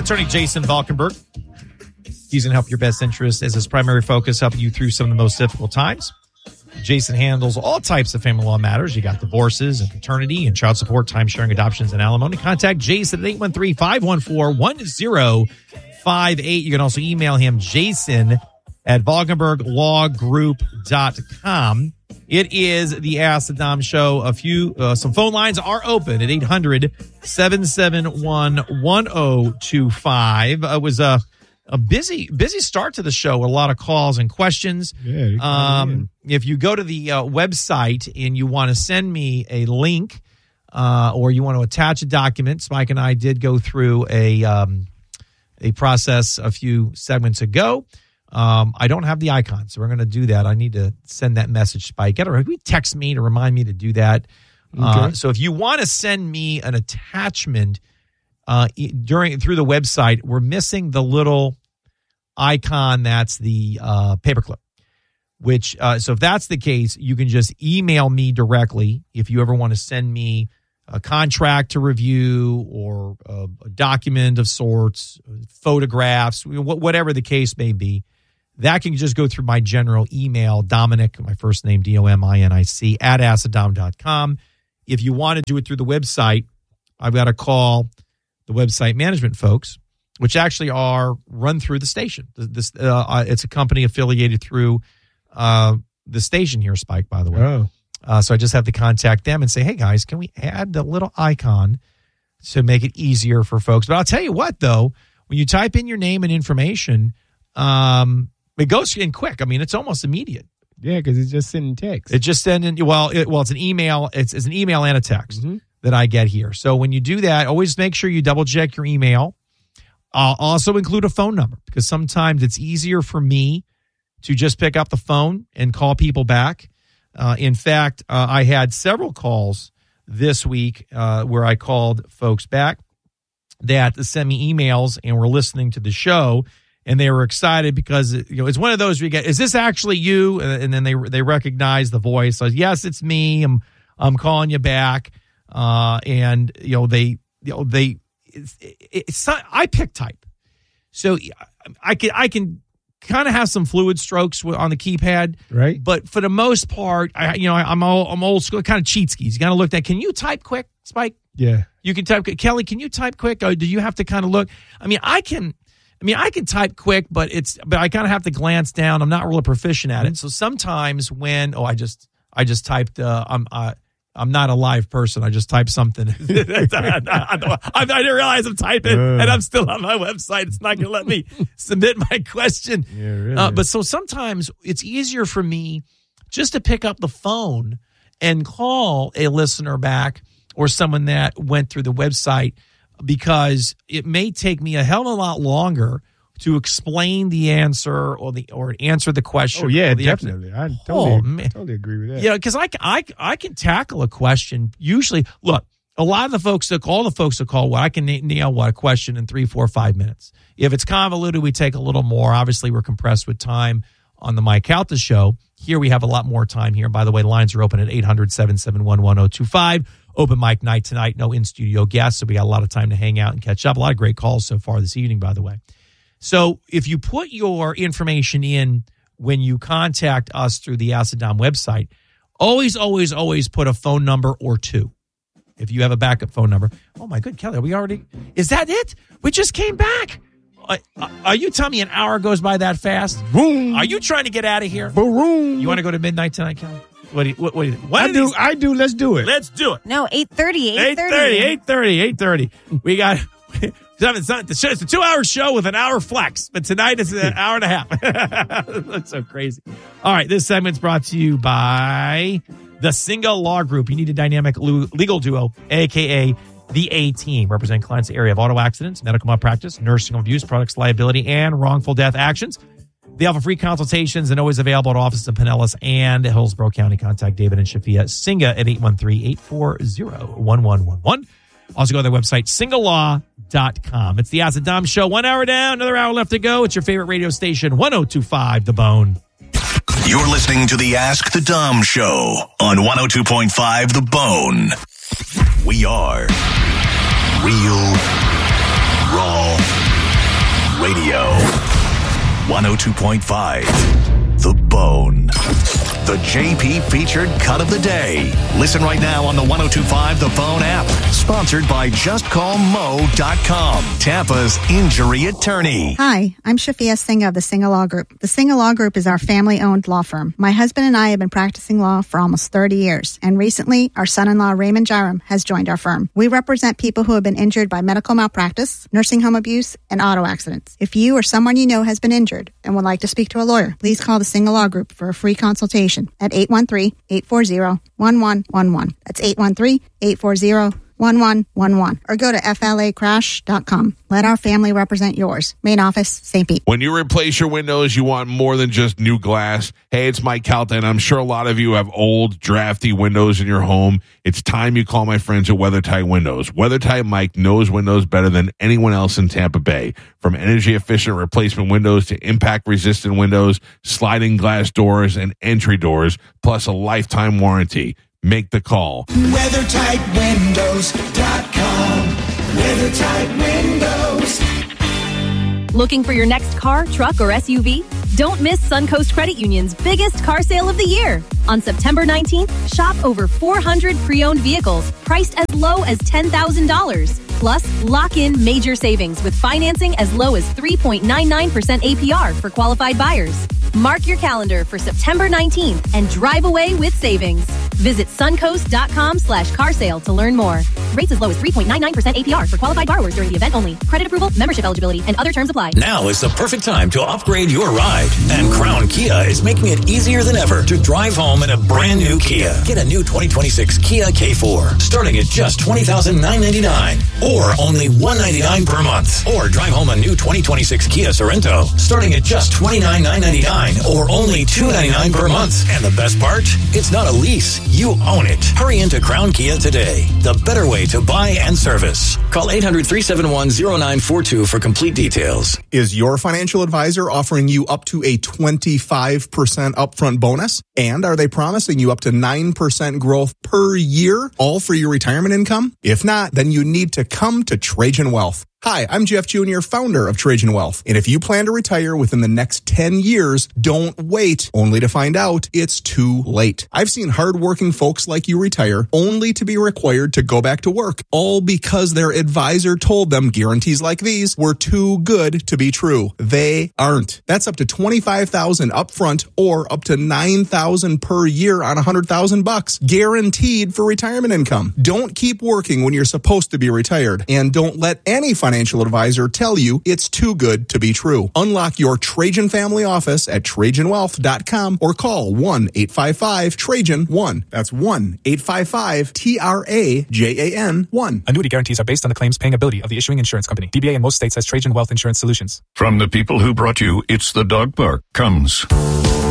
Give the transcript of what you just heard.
attorney Jason Valkenburg. He's going to help your best interest as his primary focus, helping you through some of the most difficult times. Jason handles all types of family law matters. You got divorces and paternity and child support, time-sharing, adoptions, and alimony. Contact Jason at 813-514-1058. You can also email him, Jason at ValkenburgLawGroup.com. It is the Ask the Dom Show. Some phone lines are open at 800-771-1025. It was a busy start to the show with a lot of calls and questions. Yeah, if you go to the website and you want to send me a link or you want to attach a document, Spike and I did go through a process a few segments ago. I don't have the icon, so we're going to do that. I need to send that message, Spike. Text me to remind me to do that. Okay. So if you want to send me an attachment through the website, we're missing the little icon that's the paperclip. So if that's the case, you can just email me directly if you ever want to send me a contract to review or a document of sorts, photographs, whatever the case may be. That can just go through my general email, Dominic, my first name, DOMINIC, @askthedom.com. If you want to do it through the website, I've got to call the website management folks, which actually are run through the station. It's a company affiliated through the station here, Spike, by the way. Oh. So I just have to contact them and say, hey, guys, can we add the little icon to make it easier for folks? But I'll tell you what, though, when you type in your name and information, it goes in quick. I mean, it's almost immediate. Yeah, because it's just sending text. It's just sending, it's an email. It's an email and a text that I get here. So when you do that, always make sure you double check your email. Also include a phone number, because sometimes it's easier for me to just pick up the phone and call people back. In fact, I had several calls this week where I called folks back that sent me emails and were listening to the show, and they were excited because it's one of those where you get, is this actually you? And then they recognize the voice. So, yes, it's me. I'm calling you back. And I pick type, so I can kind of have some fluid strokes on the keypad, right? But for the most part, I'm old school, kind of cheat skis. You got to look at. Can you type quick, Spike? Yeah, you can type. Kelly, can you type quick? Or do you have to kind of look? I can type quick, but I kind of have to glance down. I'm not really proficient at it. So sometimes when I just typed I'm not a live person. I just typed something. I didn't realize I'm typing, and I'm still on my website. It's not going to let me submit my question. Yeah, really. But so sometimes it's easier for me just to pick up the phone and call a listener back or someone that went through the website, because it may take me a hell of a lot longer to explain the answer or answer the question. Oh, yeah, definitely. I totally agree with that. Yeah, because I can tackle a question. Usually, look, all the folks that call, I can nail a question in 3, 4, 5 minutes. If it's convoluted, we take a little more. Obviously, we're compressed with time on the Mike Calta show. Here we have a lot more time here. By the way, the lines are open at 800-771-1025. Open mic night tonight. No in-studio guests, so we got a lot of time to hang out and catch up. A lot of great calls so far this evening, by the way. So if you put your information in when you contact us through the Ask the Dom website, always, always, always put a phone number or two. If you have a backup phone number. Oh, my good, Kelly, is that it? We just came back. Are you telling me an hour goes by that fast? Boom. Are you trying to get out of here? Boom. You want to go to midnight tonight, Kelly? What do you think? I do. Let's do it. Let's do it. No, 8:30. 8:30. We got... It's a 2-hour show with an hour flex, but tonight it's an hour and a half. That's so crazy. All right, this segment's brought to you by the Singa Law Group. You need a dynamic legal duo, a.k.a. the A-Team. Represent clients in the area of auto accidents, medical malpractice, nursing home abuse, products liability, and wrongful death actions. They offer free consultations and always available at offices in Pinellas and Hillsborough County. Contact David and Shafia Singa at 813-840-1111. Also go to their website, singalaw.com. It's the Ask the Dom Show. 1 hour down, another hour left to go. It's your favorite radio station, 102.5 The Bone. You're listening to the Ask the Dom Show on 102.5 The Bone. We are real, raw, Radio. 102.5 The Bone. The JP featured cut of the day. Listen right now on the 102.5 The Bone app. Sponsored by JustCallMo.com, Tampa's injury attorney. Hi, I'm Shafia Singh of the Singh Law Group. The Singh Law Group is our family-owned law firm. My husband and I have been practicing law for almost 30 years, and recently our son-in-law Raymond Jaram has joined our firm. We represent people who have been injured by medical malpractice, nursing home abuse, and auto accidents. If you or someone you know has been injured and would like to speak to a lawyer, please call the Singh Law Group for a free consultation at 813-840-1111. That's 813-840-1111. Or go to flacrash.com. Let our family represent yours. Main office, St. Pete. When you replace your windows, you want more than just new glass. Hey, it's Mike Calta, and I'm sure a lot of you have old, drafty windows in your home. It's time you call my friends at WeatherTight Windows. WeatherTight Mike knows windows better than anyone else in Tampa Bay. From energy-efficient replacement windows to impact-resistant windows, sliding glass doors, and entry doors, plus a lifetime warranty. Make the call. WeatherTightWindows.com. WeatherTight Windows. Looking for your next car, truck, or SUV? Don't miss Suncoast Credit Union's biggest car sale of the year. On September 19th, shop over 400 pre-owned vehicles priced as low as $10,000. Plus, lock in major savings with financing as low as 3.99% APR for qualified buyers. Mark your calendar for September 19th and drive away with savings. Visit suncoast.com/car sale to learn more. Rates as low as 3.99% APR for qualified borrowers during the event only. Credit approval, membership eligibility, and other terms apply. Now is the perfect time to upgrade your ride. And Crown Kia is making it easier than ever to drive home in a brand new Kia. Get a new 2026 Kia K4 starting at just $20,999 or only $199 per month. Or drive home a new 2026 Kia Sorento starting at just $29,999 or only $299 per month. And the best part? It's not a lease. You own it. Hurry into Crown Kia today. The better way to buy and service. Call 800-371-0942 for complete details. Is your financial advisor offering you up to a 25% upfront bonus? And are they promising you up to 9% growth per year, all for your retirement income? If not, then you need to come to Trajan Wealth. Hi, I'm Jeff Jr., founder of Trajan Wealth. And if you plan to retire within the next 10 years, don't wait only to find out it's too late. I've seen hardworking folks like you retire only to be required to go back to work, all because their advisor told them guarantees like these were too good to be true. They aren't. That's up to $25,000 upfront or up to $9,000 per year on $100,000 guaranteed for retirement income. Don't keep working when you're supposed to be retired, and don't let any financial advisor tell you it's too good to be true. Unlock your Trajan family office at TrajanWealth.com or call 1-855-TRAJAN-1. That's 1-855-TRAJAN-1. Annuity guarantees are based on the claims paying ability of the issuing insurance company. DBA in most states has Trajan Wealth Insurance Solutions. From the people who brought you It's the Dog Park comes